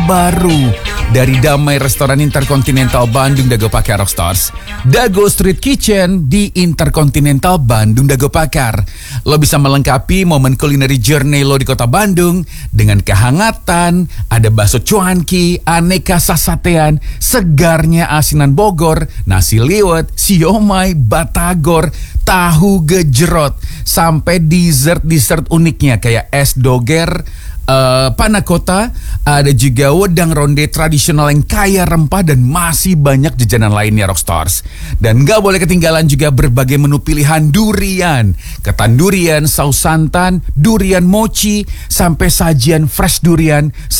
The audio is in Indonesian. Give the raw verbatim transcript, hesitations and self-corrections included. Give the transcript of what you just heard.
terbaru dari Damai Restoran Intercontinental Bandung Dago Pakar Rockstars, Dago Street Kitchen di Intercontinental Bandung Dago Pakar. Lo bisa melengkapi momen culinary journey lo di kota Bandung dengan kehangatan, ada bakso cuanki, aneka sasatean, segarnya asinan Bogor, nasi liwet, siomay, batagor, tahu gejrot, sampai dessert-dessert uniknya kayak es doger, Uh, panna cotta, ada juga wedang ronde tradisional yang kaya rempah dan masih banyak jajanan lainnya Rockstars. Dan gak boleh ketinggalan juga berbagai menu pilihan durian, ketan durian, saus santan, durian mochi, sampai sajian fresh durian